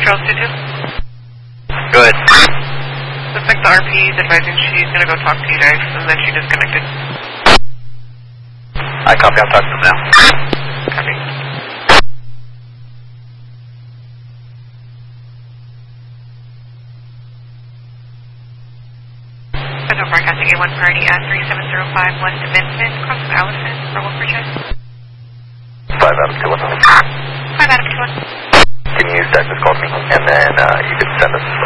Charles Stitches. Good. Looks like the RP is advising she's going to go talk to you guys, and then she disconnected. I copy, I'll talk to them now. Copy. Central Broadcasting A1 priority at 3705 West Vincent, crossing Allison, for 1 for check. 5 out of 2.